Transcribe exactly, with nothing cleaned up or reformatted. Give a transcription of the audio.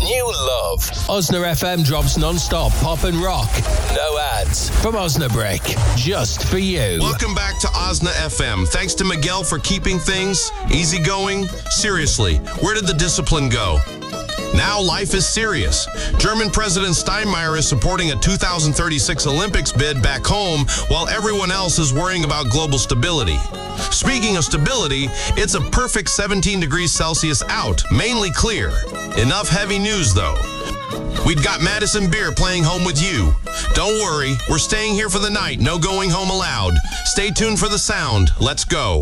new love. Osna F M drops non-stop pop and rock. No ads. From Osnabrick. Just for you. Welcome back to Osna F M. Thanks to Miguel for keeping things easygoing. Seriously, where did the discipline go? Now life is serious. German President Steinmeier is supporting a two thousand thirty-six Olympics bid back home while everyone else is worrying about global stability. Speaking of stability, it's a perfect seventeen degrees Celsius out, mainly clear. Enough heavy news, though. We've got Madison Beer playing home with you. Don't worry, we're staying here for the night. No going home allowed. Stay tuned for the sound. Let's go.